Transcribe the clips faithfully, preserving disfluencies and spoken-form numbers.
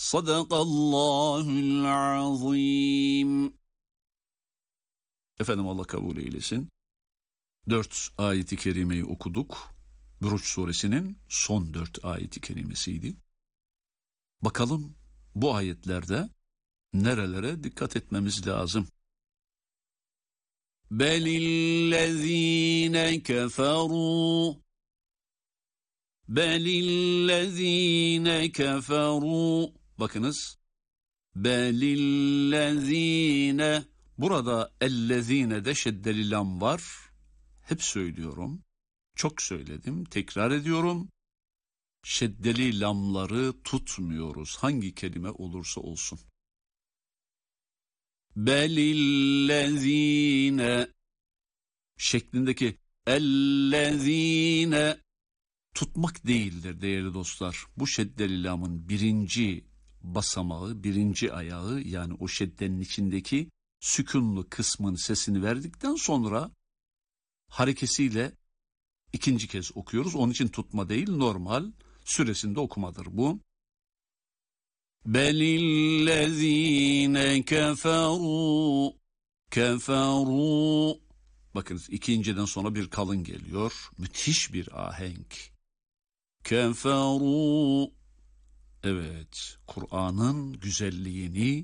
Sadakallahul azim. Efendim Allah kabul eylesin. Dört ayeti kerimeyi okuduk. Buruç suresinin son dört ayeti kerimesiydi. Bakalım bu ayetlerde nerelere dikkat etmemiz lazım? Belillezine keferu Belillezine keferu. Bakınız. Belillezine. Burada ellezine'de şeddeli lam var. Hep söylüyorum. Çok söyledim. Tekrar ediyorum. Şeddeli lamları tutmuyoruz. Hangi kelime olursa olsun. Belillezine şeklindeki ellezine tutmak değildir değerli dostlar. Bu şeddeli lamın birinci basamağı, birinci ayağı, yani o şeddenin içindeki sükunlu kısmın sesini verdikten sonra harekesiyle ikinci kez okuyoruz. Onun için tutma değil, normal süresinde okumadır bu. Belillezine keferu keferu. Bakınız ikinciden sonra bir kalın geliyor. Müthiş bir ahenk. Keferu. Evet, Kur'an'ın güzelliğini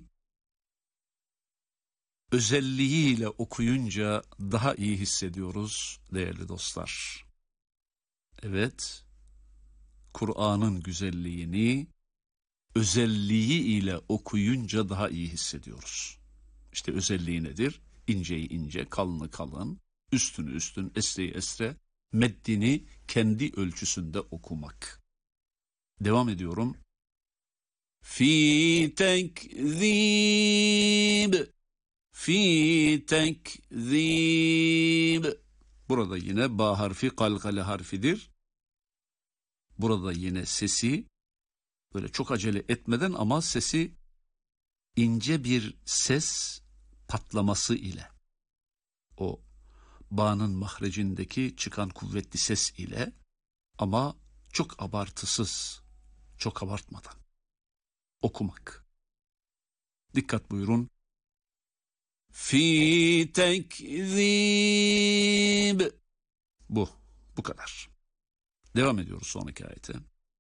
özelliğiyle okuyunca daha iyi hissediyoruz değerli dostlar. Evet, Kur'an'ın güzelliğini özelliği ile okuyunca daha iyi hissediyoruz. İşte özelliği nedir? İnceyi ince, kalını kalın, üstünü üstün, esreyi esre, meddini kendi ölçüsünde okumak. Devam ediyorum. Fi tekzib. Fi tekzib. Burada yine ba harfi kalkale harfidir. Burada yine sesi böyle çok acele etmeden ama sesi ince bir ses patlaması ile, o ba'nın mahrecindeki çıkan kuvvetli ses ile, ama çok abartısız, çok abartmadan okumak. Dikkat buyurun. Fi tekzib. Bu, bu kadar. Devam ediyoruz sonraki ayete.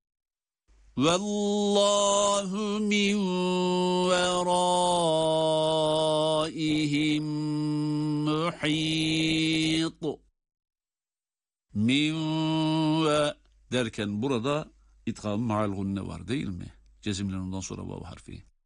Vallahu min veraihim muhit. Min ve derken burada idgam ma'al gunne var değil mi? Cezimlen ondan sonra vav harfi.